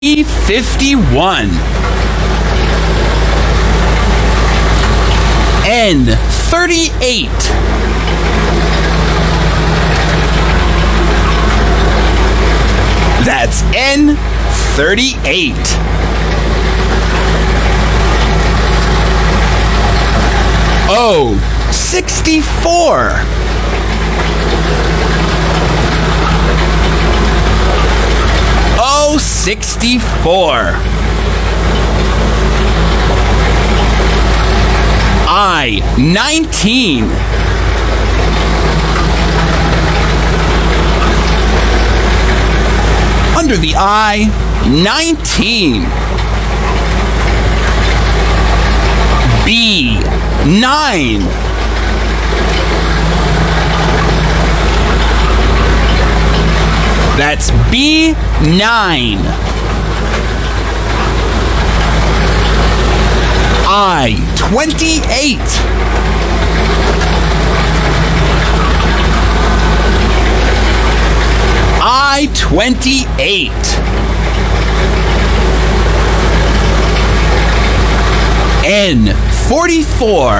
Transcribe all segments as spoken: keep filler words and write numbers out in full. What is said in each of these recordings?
E fifty-one. N thirty-eight. That's N thirty-eight. O sixty-four. O sixty-four. I nineteen. Under the I, nineteen. B, nine. That's B nine. I twenty-eight. I twenty-eight. N forty-four.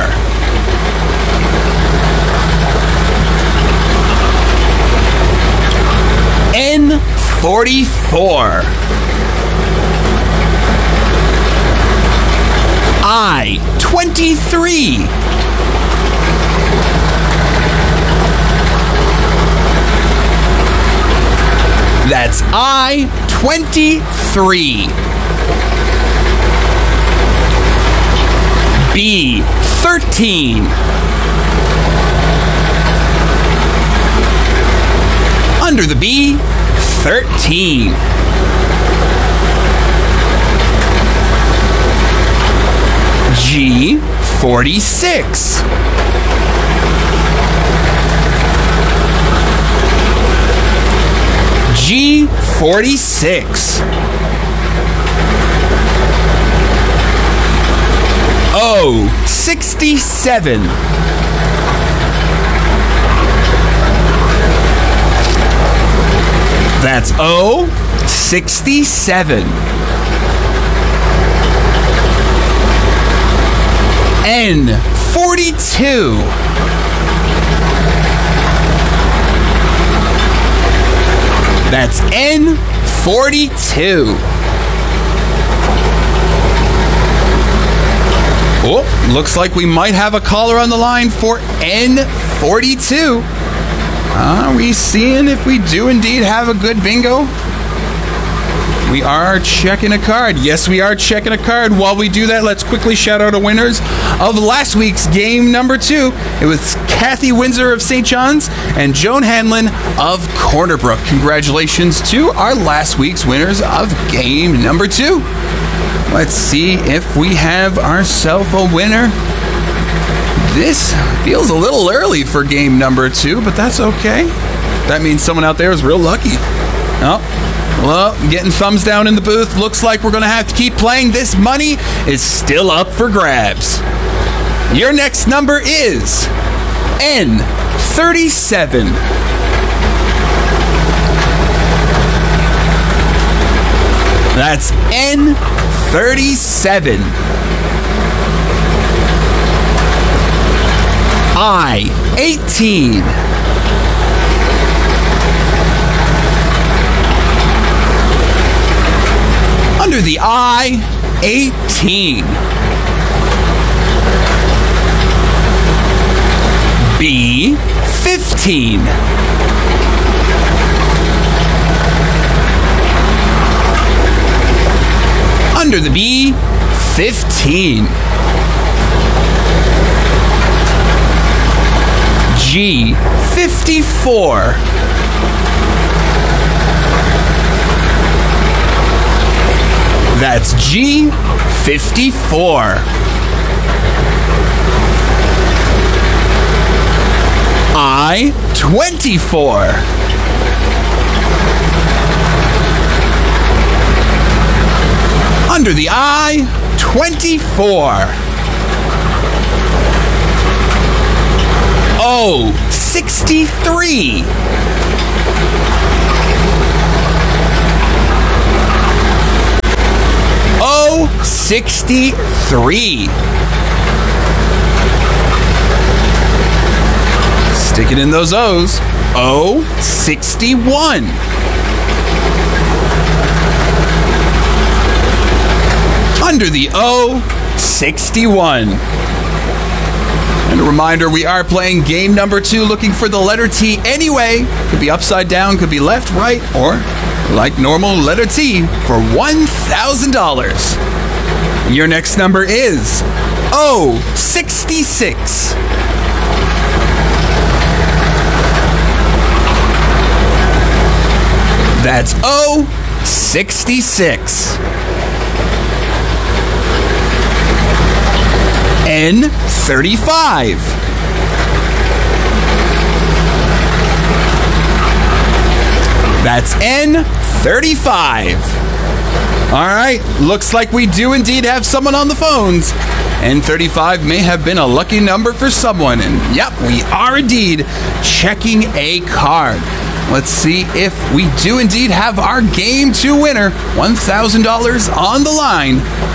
N forty-four. I twenty-three. That's I twenty-three. B thirteen. Under the B, thirteen. G forty-six. G forty-six. O sixty-seven. That's O sixty-seven. N forty-two. That's N forty-two. Oh, looks like we might have a caller on the line for N forty-two. Are we seeing if we do indeed have a good bingo? We are checking a card. Yes, we are checking a card. While we do that, let's quickly shout out our winners of last week's game number two. It was Kathy Windsor of Saint John's and Joan Hanlon of Cornerbrook. Congratulations to our last week's winners of game number two. Let's see if we have ourselves a winner. This feels a little early for game number two, but that's okay. That means someone out there is real lucky. Oh, well, getting thumbs down in the booth. Looks like we're going to have to keep playing. This money is still up for grabs. Your next number is N thirty-seven. That's N thirty-seven. I eighteen. Under the I, eighteen. B, fifteen. Under the B, fifteen. G, fifty-four. That's G, fifty-four. I, twenty-four. Under the I, twenty-four. O, sixty-three. sixty-three. Stick it in those O's. O, sixty-one. Under the O, sixty-one. And a reminder, we are playing game number two, looking for the letter T anyway. Could be upside down, could be left, right, or like normal, letter T for one thousand dollars. Your next number is O, sixty-six. That's O, sixty-six. N, thirty-five. That's N, thirty-five. All right, looks like we do indeed have someone on the phones. N thirty-five may have been a lucky number for someone. And yep, we are indeed checking a card. Let's see if we do indeed have our game two winner. one thousand dollars on the line.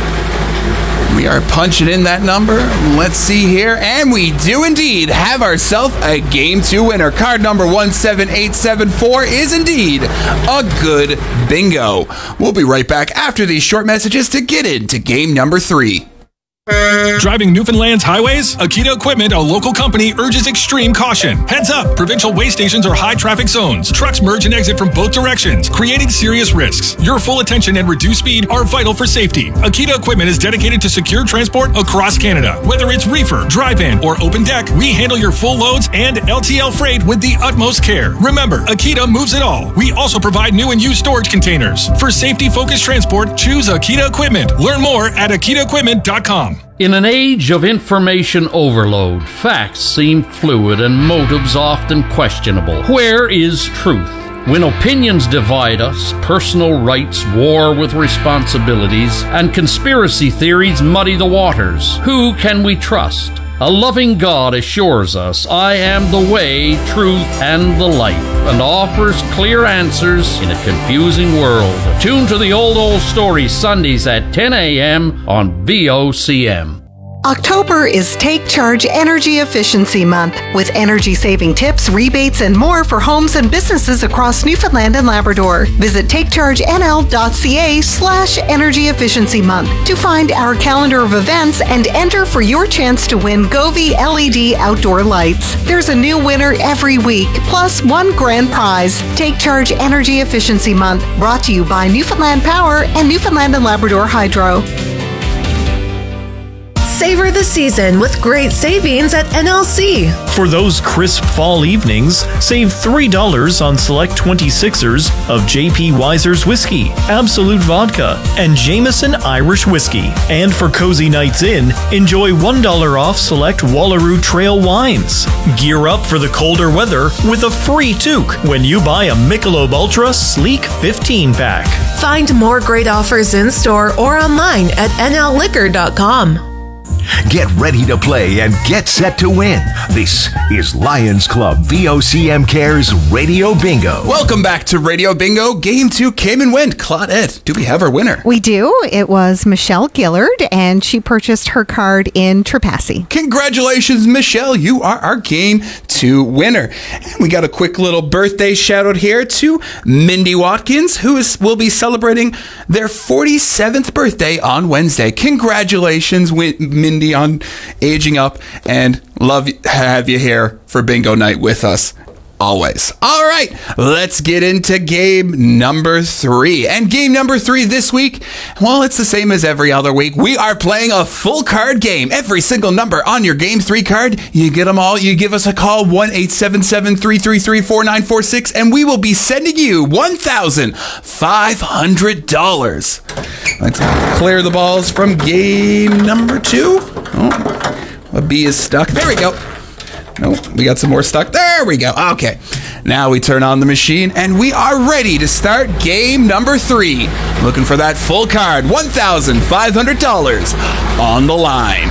We are punching in that number. Let's see here. And we do indeed have ourselves a game two winner. Card number one seven eight seven four is indeed a good bingo. We'll be right back after these short messages to get into game number three. Driving Newfoundland's highways? Akita Equipment, a local company, urges extreme caution. Heads up! Provincial way stations are high traffic zones. Trucks merge and exit from both directions, creating serious risks. Your full attention and reduced speed are vital for safety. Akita Equipment is dedicated to secure transport across Canada. Whether it's reefer, drive-in, or open deck, we handle your full loads and L T L freight with the utmost care. Remember, Akita moves it all. We also provide new and used storage containers. For safety-focused transport, choose Akita Equipment. Learn more at akita equipment dot com. In an age of information overload, facts seem fluid and motives often questionable. Where is truth? When opinions divide us, personal rights war with responsibilities, and conspiracy theories muddy the waters, who can we trust? A loving God assures us, I am the way, truth, and the life, and offers clear answers in a confusing world. Tune to the Old Old Story Sundays at ten a.m. on V O C M. October is Take Charge Energy Efficiency Month, with energy-saving tips, rebates, and more for homes and businesses across Newfoundland and Labrador. Visit takechargenl.ca slash energy efficiency month to find our calendar of events and enter for your chance to win Govee L E D outdoor lights. There's a new winner every week, plus one grand prize. Take Charge Energy Efficiency Month, brought to you by Newfoundland Power and Newfoundland and Labrador Hydro. Savor the season with great savings at N L C. For those crisp fall evenings, save three dollars on select twenty-sixers of J P Weiser's Whiskey, Absolute Vodka, and Jameson Irish Whiskey. And for cozy nights in, enjoy one dollar off select Wallaroo Trail wines. Gear up for the colder weather with a free toque when you buy a Michelob Ultra Sleek fifteen pack. Find more great offers in store or online at N L liquor dot com. Get ready to play and get set to win. This is Lions Club V O C M Cares Radio Bingo. Welcome back to Radio Bingo. Game two came and went. Claudette, do we have our winner? We do. It was Michelle Gillard, and she purchased her card in Trepassey. Congratulations, Michelle. You are our Game two winner. And we got a quick little birthday shout out here to Mindy Watkins, who is will be celebrating their forty-seventh birthday on Wednesday. Congratulations, Mindy, on aging up, and love to have you here for bingo night with us always. All right, let's get into game number three. And game number three this week, well, it's the same as every other week. We are playing a full card game. Every single number on your game three card, you get them all. You give us a call, one eight seven seven, three three three, four nine four six, and we will be sending you one thousand five hundred dollars. Let's clear the balls from game number two. Oh, a B is stuck. There we go. No, we got some more stuck. There we go. Okay. Now we turn on the machine, and we are ready to start game number three. Looking for that full card, one thousand five hundred dollars on the line.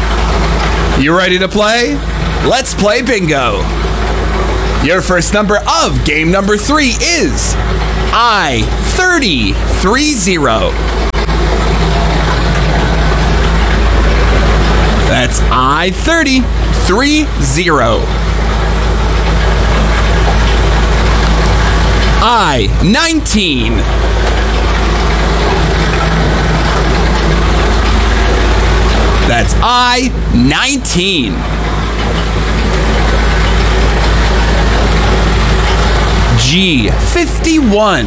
You ready to play? Let's play bingo. Your first number of game number three is I thirty thirty. That's I thirty, three zero. I nineteen. That's I nineteen. G fifty-one.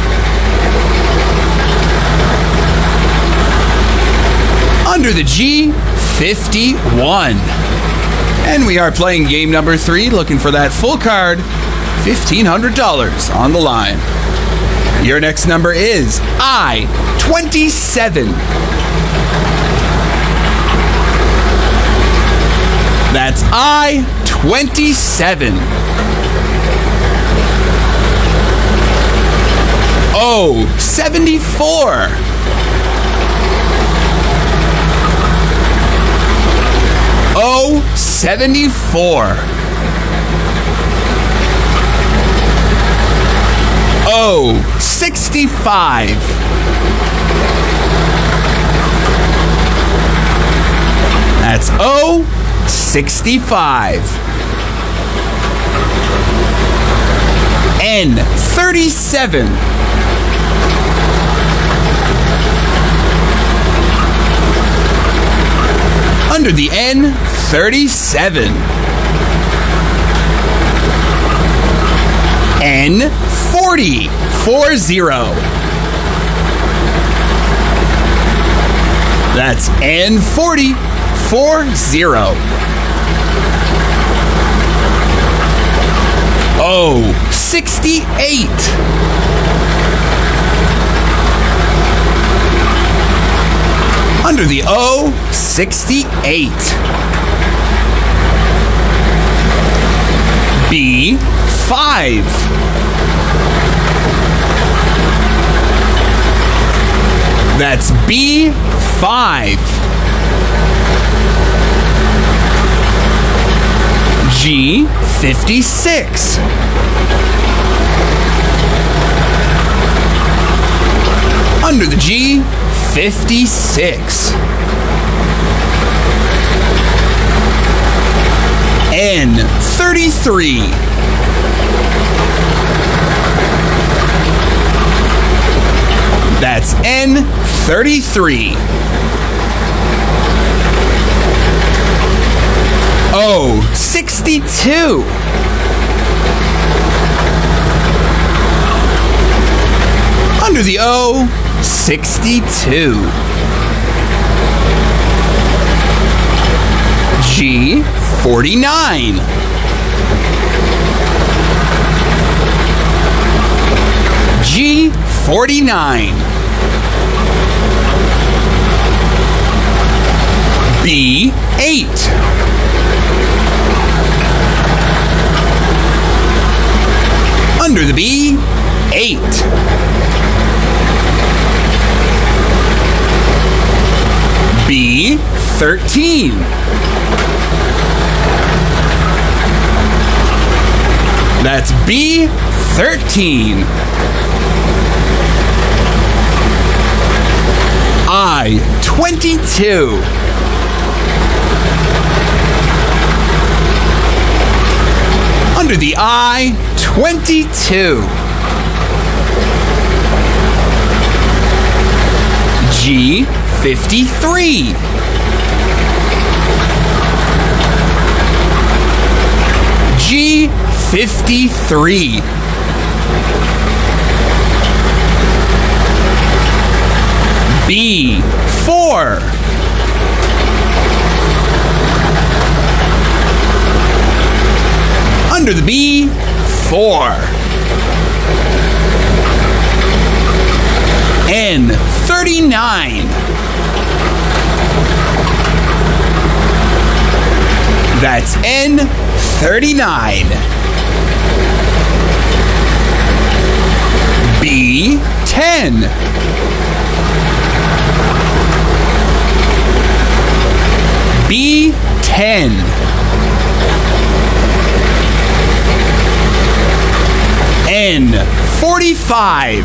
Under the G, fifty-one. And we are playing game number three, looking for that full card, fifteen hundred dollars on the line. Your next number is I twenty-seven. That's I twenty-seven. O seventy-four. O seventy-four. O sixty-five. That's O sixty-five. N thirty-seven. Under the N, thirty-seven. N forty, four zero. That's N forty, four zero. O sixty-eight. Under the O, sixty-eight. B, five. That's B, five. G, fifty-six. Under the G, fifty-six. N thirty-three. That's N thirty-three. O sixty-two. Under the O, sixty-two. G forty-nine. G forty-nine. B eight. Under the B, eight. B thirteen. That's B thirteen. I twenty-two. Under the I, twenty-two. G fifty-three. G fifty-three. B four. Under the B, four. N thirty-nine. That's N thirty-nine. B ten. B ten. N forty-five.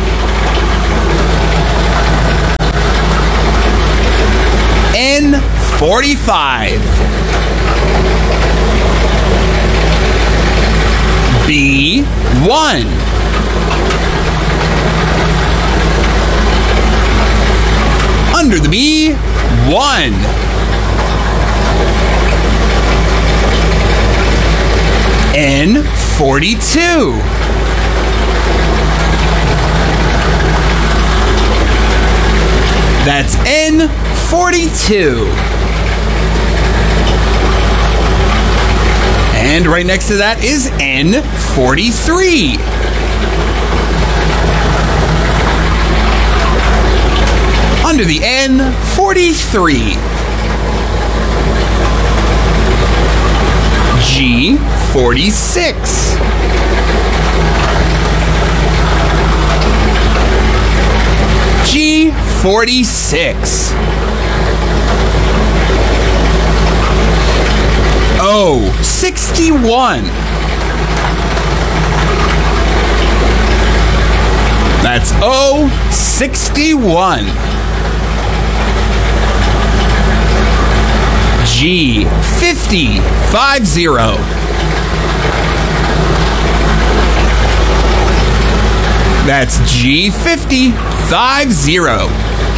N forty-five. B one. Under the B, one. N forty-two. That's N forty-two. And right next to that is N forty-three. Under the N forty-three. G forty-six. G forty-six. O sixty-one. That's O sixty-one. G fifty, five zero. That's G fifty, five zero.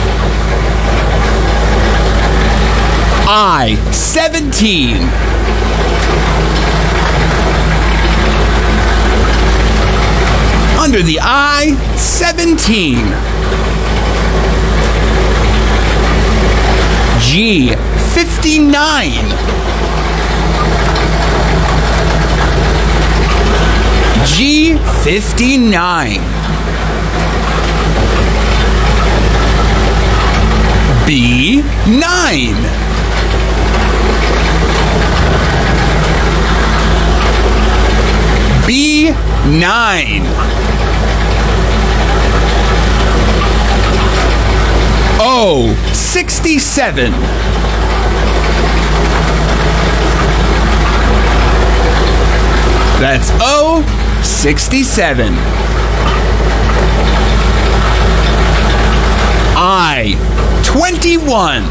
I seventeen. Under the I, seventeen. G fifty-nine. G fifty-nine. B nine. B nine. O sixty-seven. That's O sixty-seven. I twenty-one.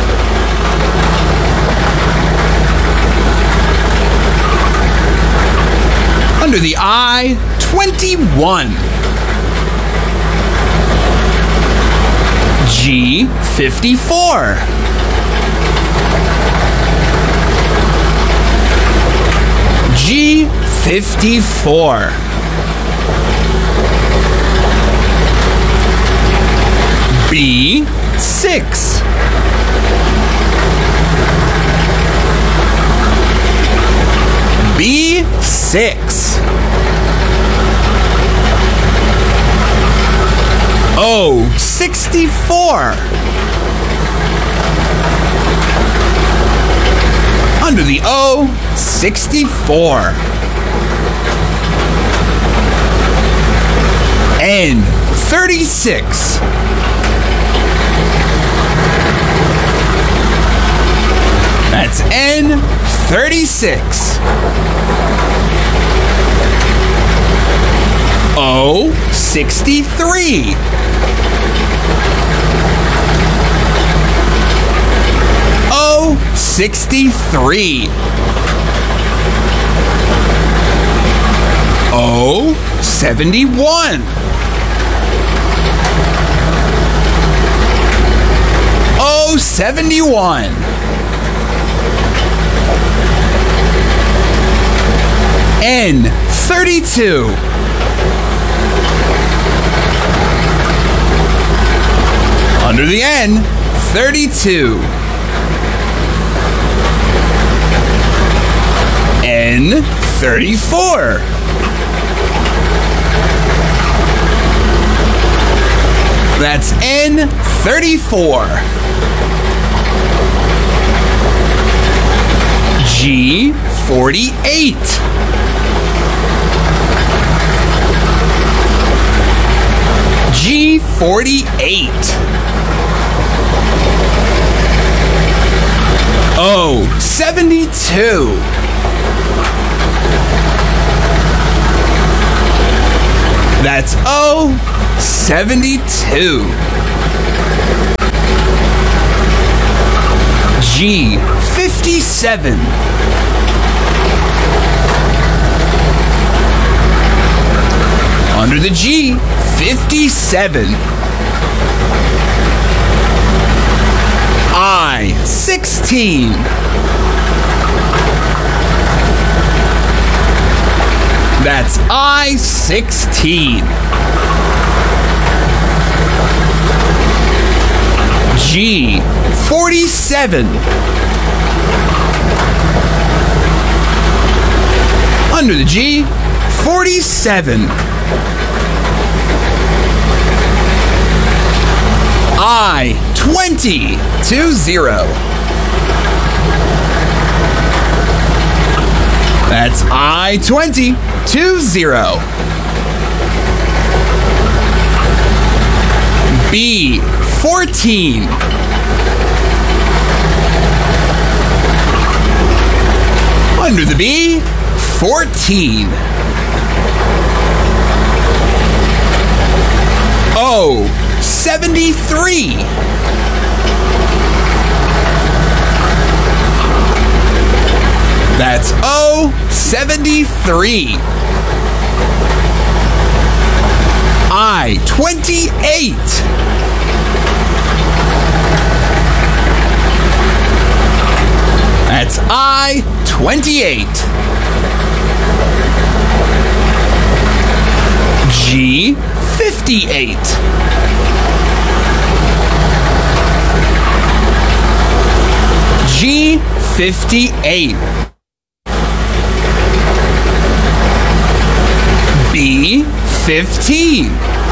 Under the I, twenty-one. G fifty-four. G fifty-four. B six. B six. O sixty-four. Under the O, sixty-four. N thirty-six. That's N thirty-six. O sixty-three. O sixty-three. O seventy-one. O seventy-one. N thirty-two. Under the N, thirty-two. N thirty-four. That's N thirty-four. G forty-eight. G forty-eight. O seventy-two. That's O seventy-two. G fifty-seven. Under the G, fifty-seven. I sixteen. That's I sixteen. G forty-seven. Under the G, forty-seven. I twenty. Two zero. That's I twenty. Two zero. B fourteen. Under the B, fourteen. O seventy-three. That's O seventy-three. I twenty-eight. That's I twenty-eight. G fifty-eight. G fifty-eight. B fifteen.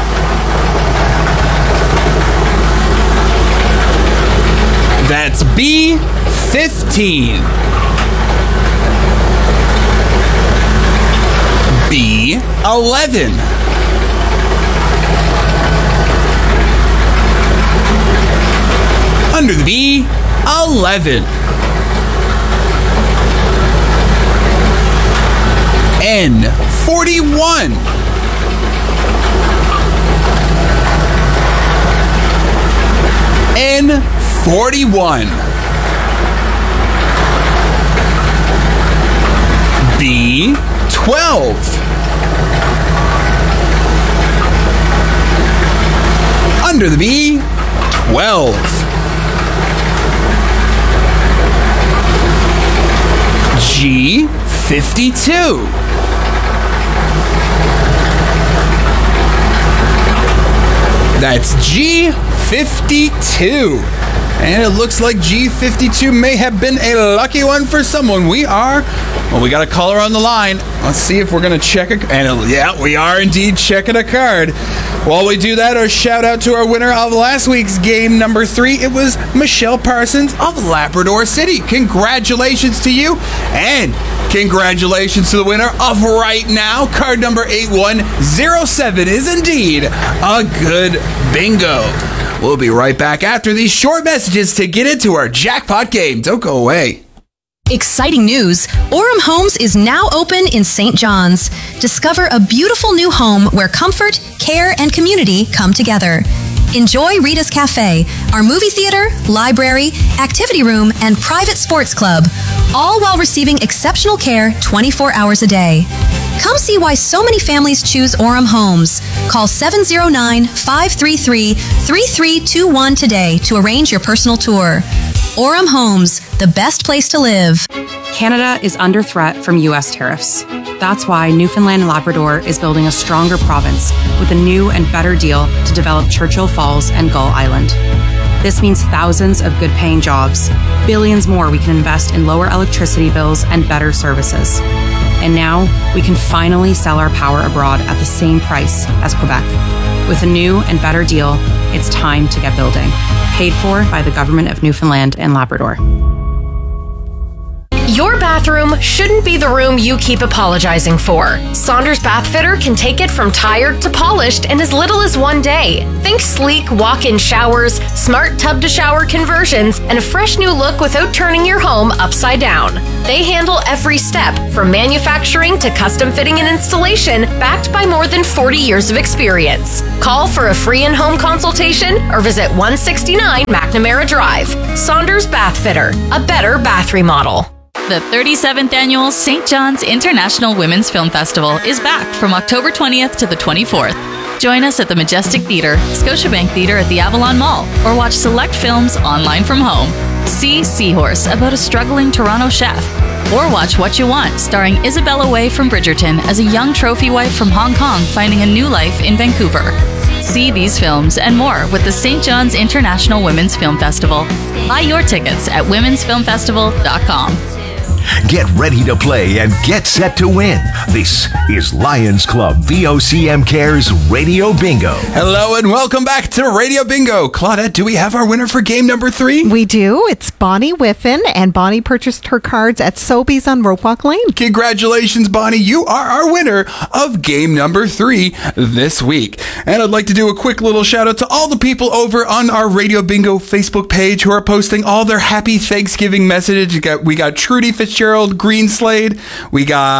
That's B fifteen. B eleven. Under the B, eleven. N forty-one. N forty-one. B twelve. Under the B, twelve. G fifty-two. That's G fifty-two. And it looks like G fifty-two may have been a lucky one for someone. We are, well, we got a caller on the line. Let's see if we're going to check a, and yeah, we are indeed checking a card. While we do that, our shout out to our winner of last week's game number three. It was Michelle Parsons of Labrador City. Congratulations to you, and congratulations to the winner of right now. Card number eight one zero seven is indeed a good bingo. We'll be right back after these short messages to get into our jackpot game. Don't go away. Exciting news! Orem Homes is now open in Saint John's. Discover a beautiful new home where comfort, care, and community come together. Enjoy Rita's Cafe, our movie theater, library, activity room, and private sports club, all while receiving exceptional care twenty-four hours a day. Come see why so many families choose Orem Homes. Call seven oh nine, five three three, three three two one today to arrange your personal tour. Orem Homes, the best place to live. Canada is under threat from U S tariffs. That's why Newfoundland and Labrador is building a stronger province with a new and better deal to develop Churchill Falls and Gull Island. This means thousands of good-paying jobs, billions more we can invest in lower electricity bills and better services. And now we can finally sell our power abroad at the same price as Quebec. With a new and better deal, it's time to get building. Paid for by the Government of Newfoundland and Labrador. Your bathroom shouldn't be the room you keep apologizing for. Saunders Bath Fitter can take it from tired to polished in as little as one day. Think sleek walk-in showers, smart tub-to-shower conversions, and a fresh new look without turning your home upside down. They handle every step, from manufacturing to custom fitting and installation, backed by more than forty years of experience. Call for a free in-home consultation or visit one sixty-nine McNamara Drive. Saunders Bath Fitter, a better bath remodel. The thirty-seventh Annual Saint John's International Women's Film Festival is back from October twentieth to the twenty-fourth. Join us at the Majestic Theatre, Scotiabank Theatre at the Avalon Mall, or watch select films online from home. See Seahorse, about a struggling Toronto chef, or watch What You Want, starring Isabella Wei from Bridgerton as a young trophy wife from Hong Kong finding a new life in Vancouver. See these films and more with the Saint John's International Women's Film Festival. Buy your tickets at womens film festival dot com. Get ready to play and get set to win. This is Lions Club V O C M Cares Radio Bingo. Hello and welcome back to Radio Bingo. Claudette, do we have our winner for game number three? We do. It's Bonnie Whiffen, and Bonnie purchased her cards at Sobeys on Ropewalk Lane. Congratulations, Bonnie. You are our winner of game number three this week. And I'd like to do a quick little shout out to all the people over on our Radio Bingo Facebook page who are posting all their happy Thanksgiving messages. We got, we got Trudy Fitzgerald Greenslade, we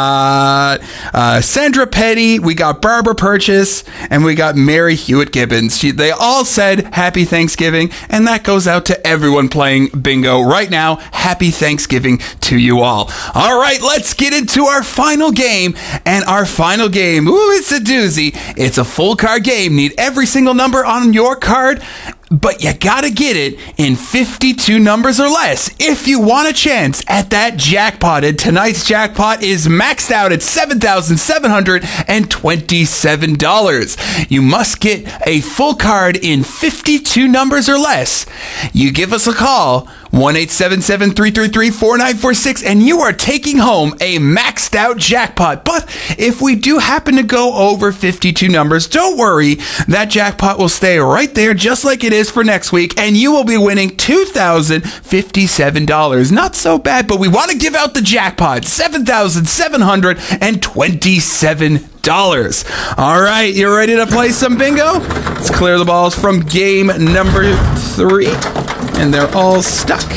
got uh, Sandra Petty, we got Barbara Purchase, and we got Mary Hewitt Gibbons. She, they all said happy Thanksgiving, and that goes out to everyone playing bingo right now. Happy Thanksgiving to you all. All right, let's get into our final game. And our final game, ooh, it's a doozy. It's a full card game. Need every single number on your card, but you gotta get it in fifty-two numbers or less if you want a chance at that jackpot. And tonight's jackpot is maxed out at seven thousand seven hundred twenty-seven dollars. You must get a full card in fifty-two numbers or less. You give us a call, one eight seven seven, three three three, four nine four six, and you are taking home a maxed out jackpot. But if we do happen to go over fifty-two numbers, don't worry, that jackpot will stay right there just like it is for next week, and you will be winning two thousand fifty-seven dollars. Not so bad, but we want to give out the jackpot, seven thousand seven hundred twenty-seven dollars. All right, you ready to play some bingo? Let's clear the balls from game number three. And they're all stuck.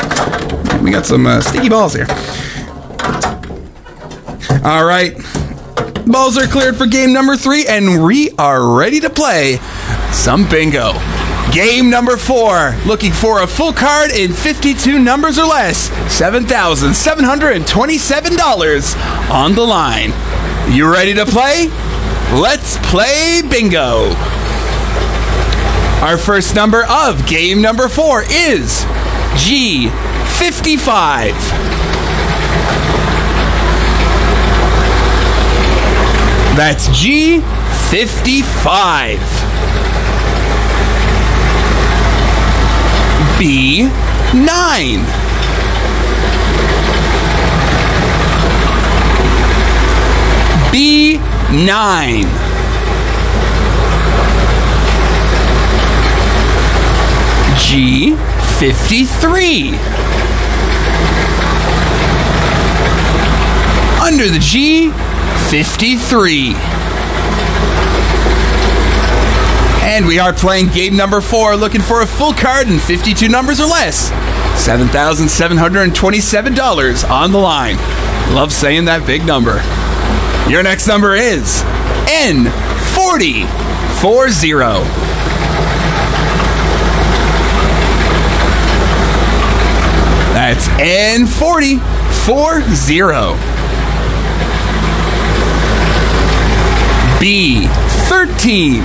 We got some uh, sticky balls here. All right. Balls are cleared for game number three, and we are ready to play some bingo. Game number four. Looking for a full card in fifty-two numbers or less. seven thousand seven hundred twenty-seven dollars on the line. You ready to play? Let's play bingo. Our first number of game number four is G fifty-five. That's G fifty-five. B nine. B nine. G fifty-three. Under the G, fifty-three. And we are playing game number four, looking for a full card in fifty-two numbers or less. seven thousand seven hundred twenty-seven dollars on the line. Love saying that big number. Your next number is N forty forty. That's N forty forty. B thirteen.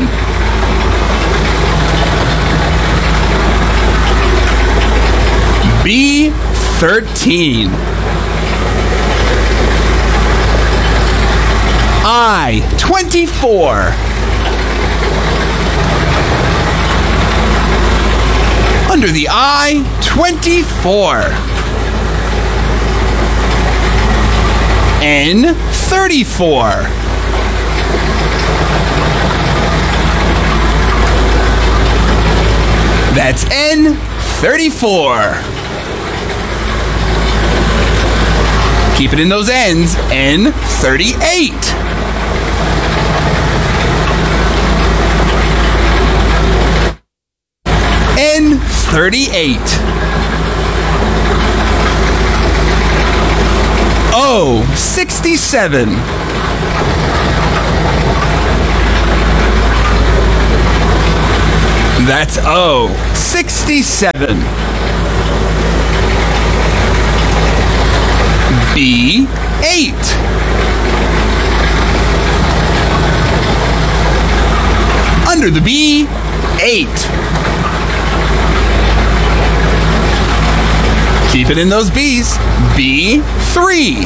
B thirteen. I twenty-four. Under the I, twenty-four. N thirty-four. That's N thirty-four. Keep it in those ends. N thirty-eight. N thirty-eight. O sixty-seven. That's O sixty-seven. B eight. Under the B, eight. Keep it in those B's. B three.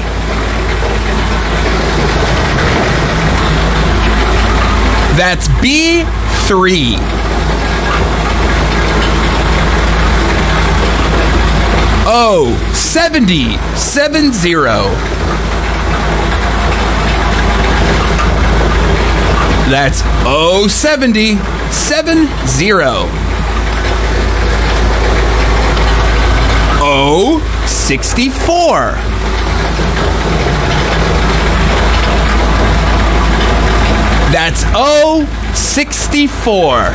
That's B three. O seventy. Seven zero. That's O seventy. Seven zero. O sixty-four. That's O sixty-four.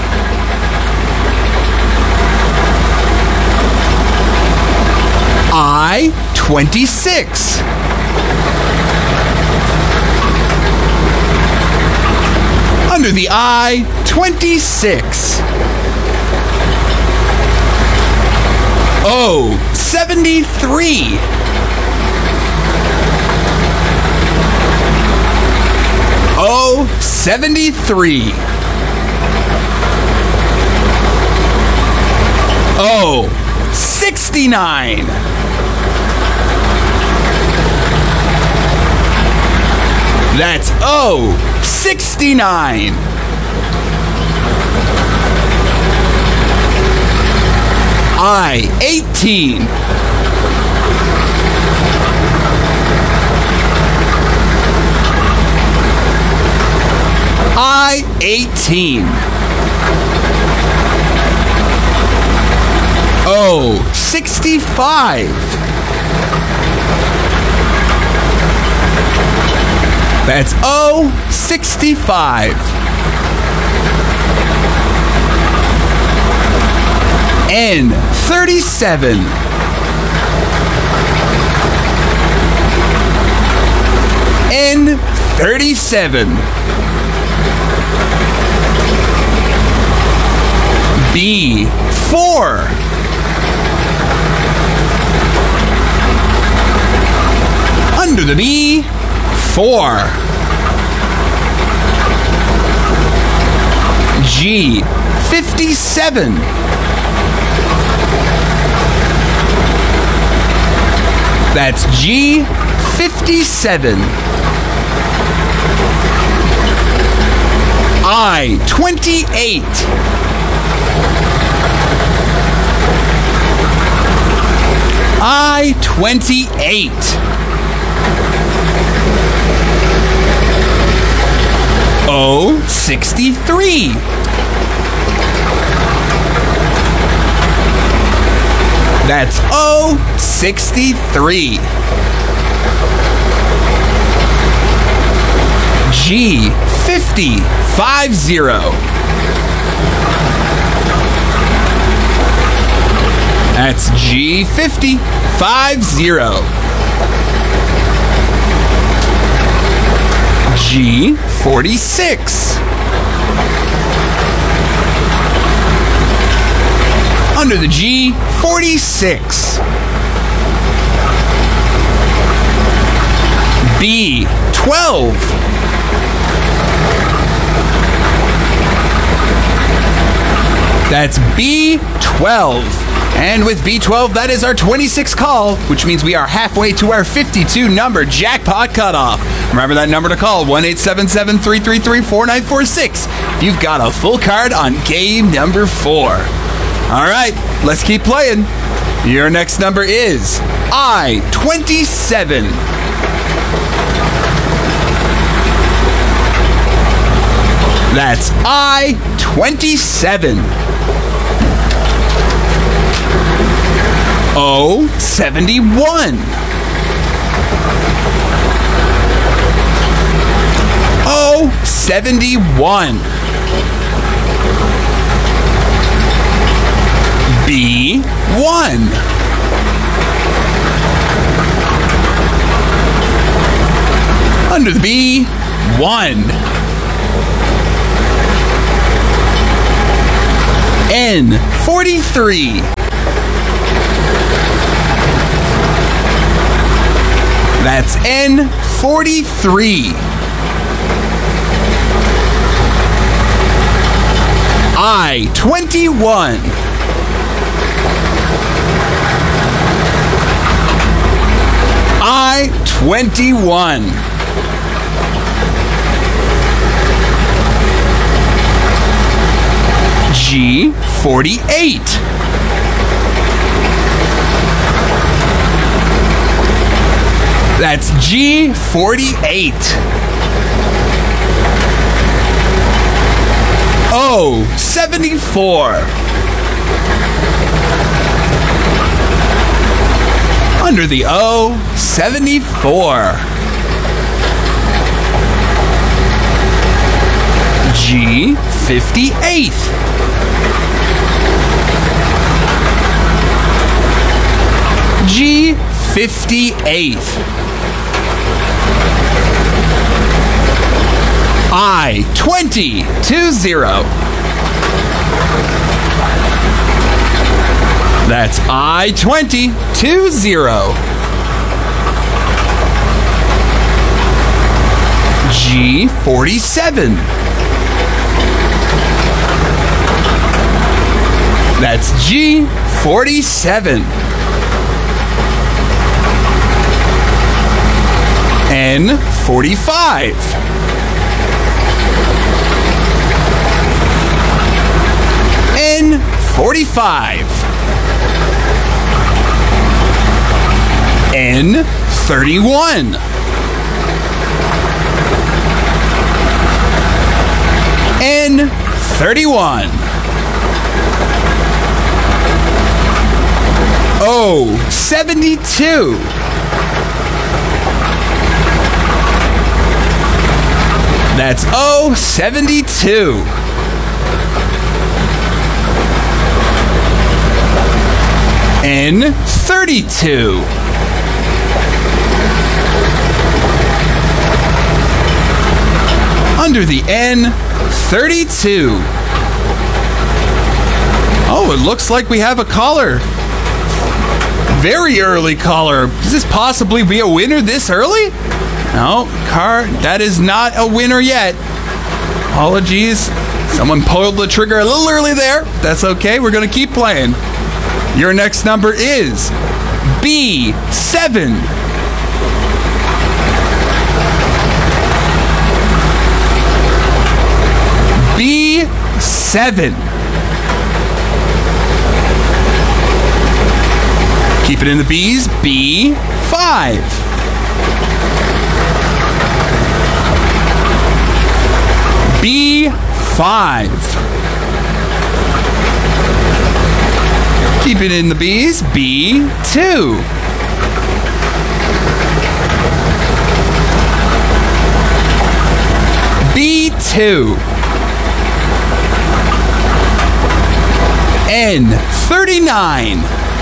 I twenty-six. Under the I, twenty-six. O seventy-three. O seventy-three. O sixty-nine. That's O sixty-nine. I eighteen. I eighteen. O sixty-five. That's O sixty-five. N thirty-seven. N thirty-seven. B four. Under the B, four. G fifty-seven. That's G fifty-seven. I twenty-eight. I twenty-eight. O sixty-three. That's O sixty-three. G fifty. Five zero. That's G fifty. Five zero. G forty-six. Under the G, forty-six. B twelve. That's B twelve. And with B twelve, that is our twenty-sixth call, which means we are halfway to our fifty-two number jackpot cutoff. Remember that number to call, one eight seven seven, three three three, four nine four six. You've got a full card on game number four. All right, let's keep playing. Your next number is I twenty-seven. That's I twenty-seven. O seventy-one. O seventy-one. B one. Under the B, one. N forty-three. That's N forty-three. I twenty-one. I twenty-one. G forty-eight. That's G forty-eight. O seventy-four. Under the O, seventy-four. G fifty-eight. G fifty-eight. I twenty, two zero. That's I twenty, two zero. G forty-seven. That's G forty-seven. N forty-five. N forty-five. N thirty-one. N thirty-one. O seventy-two. That's O seventy-two. N thirty-two. Under the N thirty-two. Oh, it looks like we have a caller. Very early caller. Does this possibly be a winner this early? No, car, that is not a winner yet. Apologies. Someone pulled the trigger a little early there. That's okay. We're going to keep playing. Your next number is B seven. B seven. Keep it in the B's. B five. B five. Keep it in the B's. B two. B two. N thirty-nine.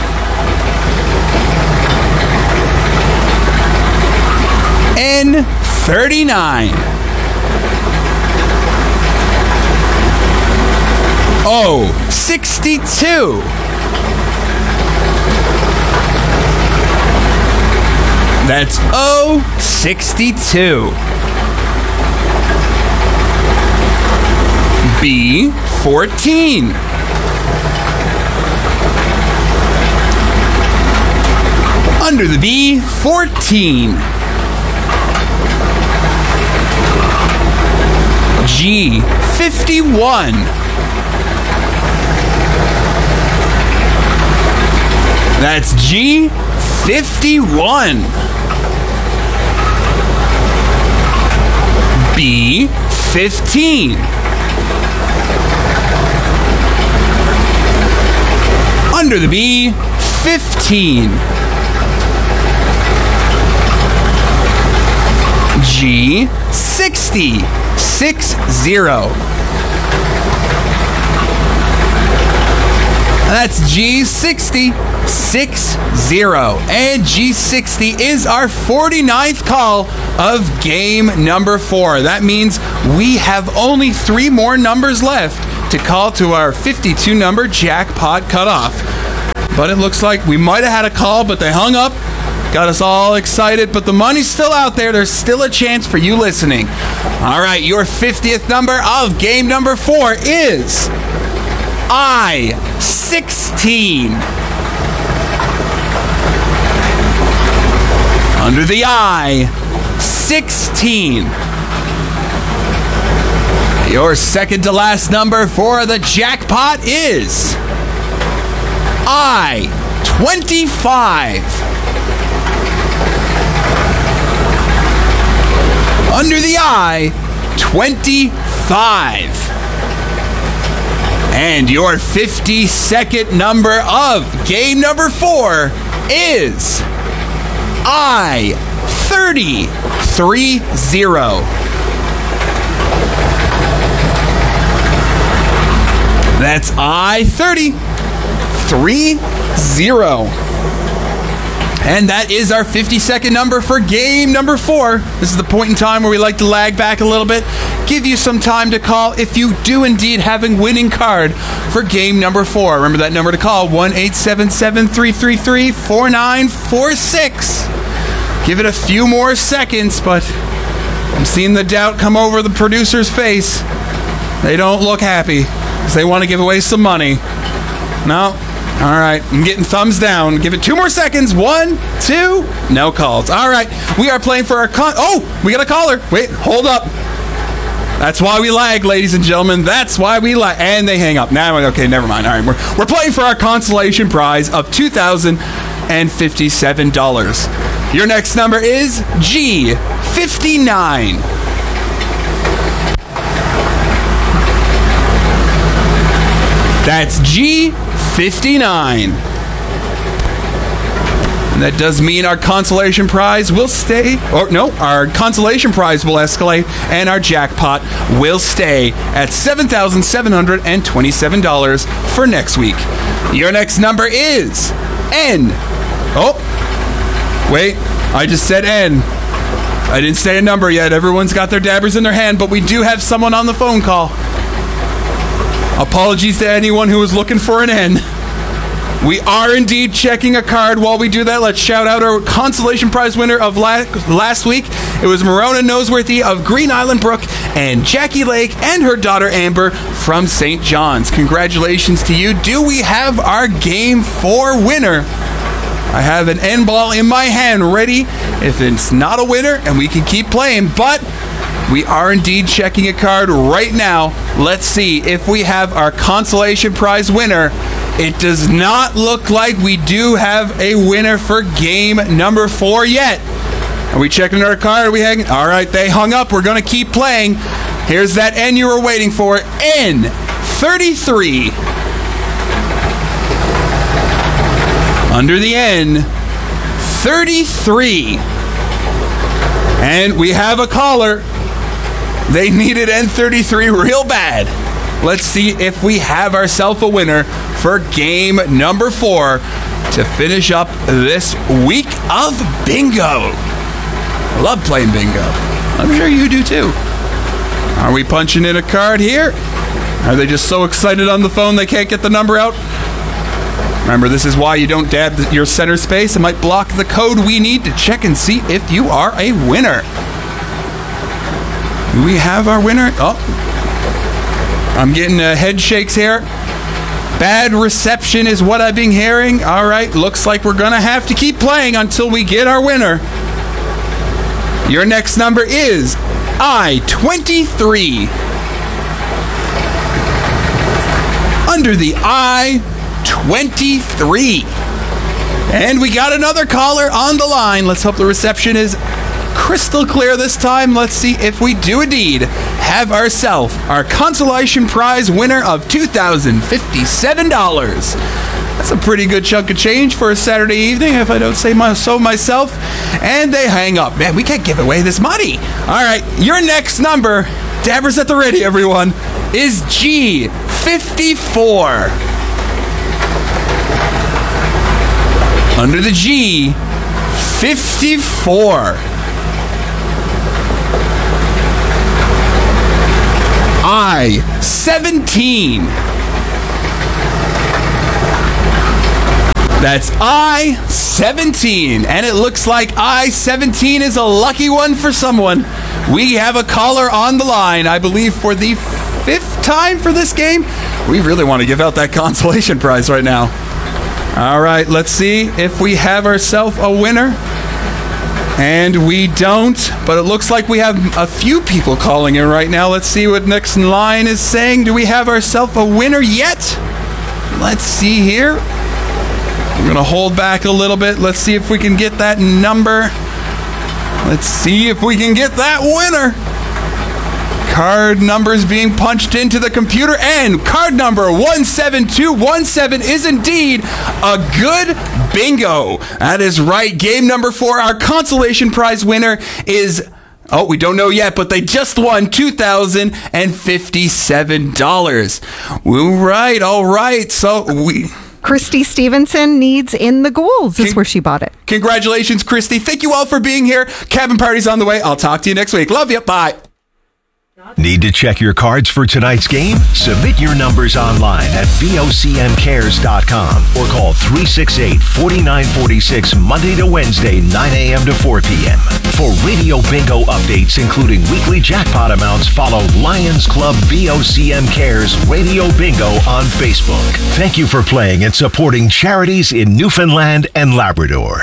N thirty-nine. O sixty-two. That's O sixty-two. B fourteen. Under the B, fourteen. G fifty-one. That's G fifty-one. B fifteen. Under the B, fifteen. G sixty. Six zero. That's G sixty. Six zero. And G sixty is our forty-ninth call of game number four. That means we have only three more numbers left to call to our fifty-two number jackpot cutoff. But it looks like we might have had a call, but they hung up. Got us all excited, but the money's still out there. There's still a chance for you listening. All right, your fiftieth number of game number four is I sixteen. Under the I, sixteen. Your second to last number for the jackpot is I twenty-five. Under the I, twenty-five. And your fifty-second number of game number four is I thirty. Three zero. That's I thirty. Three zero. And that is our fifty-second number for game number four. This is the point in time where we like to lag back a little bit, give you some time to call if you do indeed have a winning card for game number four. Remember that number to call, one eight seven seven, three three three, four nine four six. Give it a few more seconds, but I'm seeing the doubt come over the producer's face. They don't look happy because they want to give away some money. No. All right, I'm getting thumbs down. Give it two more seconds. One, two, no calls. All right, we are playing for our con... Oh, we got a caller. Wait, hold up. That's why we lag, ladies and gentlemen. That's why we lag. And they hang up. Now, okay, never mind. All right, we're, we're playing for our consolation prize of two thousand fifty-seven dollars. Your next number is G fifty-nine. That's G fifty-nine. And that does mean our consolation prize will stay, or no, our consolation prize will escalate, and our jackpot will stay at seven thousand seven hundred twenty-seven dollars for next week. Your next number is N. Oh, wait, I just said N. I didn't say a number yet. Everyone's got their dabbers in their hand, but we do have someone on the phone call. Apologies to anyone who was looking for an N. We are indeed checking a card. While we do that, let's shout out our consolation prize winner of la- last week. It was Marona Noseworthy of Green Island Brook and Jackie Lake and her daughter Amber from Saint John's. Congratulations to you. Do we have our game four winner? I have an N ball in my hand ready if it's not a winner and we can keep playing, but we are indeed checking a card right now. Let's see if we have our consolation prize winner. It does not look like we do have a winner for game number four yet. Are we checking our card? Are we hanging? All right, they hung up. We're going to keep playing. Here's that N you were waiting for. N thirty-three. Under the N, thirty-three. And we have a caller. They needed N thirty-three real bad. Let's see if we have ourselves a winner for game number four to finish up this week of bingo. I love playing bingo. I'm sure you do too. Are we punching in a card here? Are they just so excited on the phone they can't get the number out? Remember, this is why you don't dab your center space. It might block the code we need to check and see if you are a winner. Do we have our winner? Oh, I'm getting uh, head shakes here. Bad reception is what I've been hearing. All right, looks like we're going to have to keep playing until we get our winner. Your next number is I twenty-three. Under the I twenty-three. And we got another caller on the line. Let's hope the reception is crystal clear this time. Let's see if we do indeed have ourselves our consolation prize winner of two thousand fifty-seven dollars. That's a pretty good chunk of change for a Saturday evening, if I don't say my, so myself. and they hang up. Man, we can't give away this money. All right, your next number, Dabra's at the ready, everyone, is G fifty-four. Under the G, fifty-four. I, seventeen. That's I, seventeen. And it looks like I, seventeen is a lucky one for someone. We have a caller on the line, I believe, for the fifth time for this game. We really want to give out that consolation prize right now. All right, let's see if we have ourselves a winner. And we don't, but it looks like we have a few people calling in right now. Let's see what next in line is saying. Do we have ourselves a winner yet? Let's see here. We're going to hold back a little bit. Let's see if we can get that number. Let's see if we can get that winner. Card numbers being punched into the computer, and card number one seven two one seven is indeed a good bingo. That is right. Game number four, our consolation prize winner is, oh, we don't know yet, but they just won two thousand fifty-seven dollars. All right, all right. So we... Christy Stevenson needs in the Ghouls is Con- where she bought it. Congratulations, Christy. Thank you all for being here. Cabin party's on the way. I'll talk to you next week. Love you. Bye. Need to check your cards for tonight's game? Submit your numbers online at V O C M cares dot com or call three six eight, four nine four six Monday to Wednesday, nine a.m. to four p.m. For Radio Bingo updates, including weekly jackpot amounts, follow Lions Club V O C M Cares Radio Bingo on Facebook. Thank you for playing and supporting charities in Newfoundland and Labrador.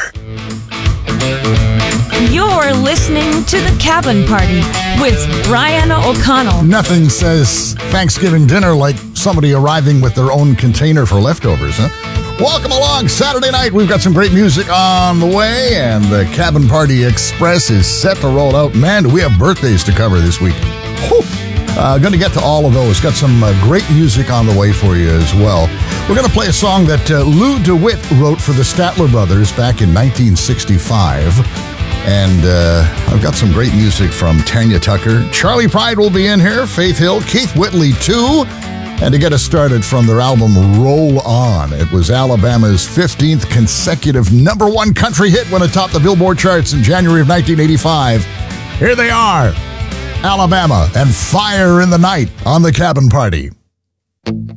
You're listening to The Cabin Party with Brian O'Connell. Nothing says Thanksgiving dinner like somebody arriving with their own container for leftovers, huh? Welcome along. Saturday night, we've got some great music on the way, and the Cabin Party Express is set to roll out. Man, do we have birthdays to cover this week. Whew. Uh, going to get to all of those. Got some uh, great music on the way for you as well. We're going to play a song that uh, Lou DeWitt wrote for the Statler Brothers back in nineteen sixty-five. And uh, I've got some great music from Tanya Tucker. Charlie Pride will be in here. Faith Hill. Keith Whitley, too. And to get us started from their album Roll On, it was Alabama's fifteenth consecutive number one country hit when it topped the Billboard charts in January of nineteen eighty-five. Here they are, Alabama and Fire in the Night on The Cabin Party.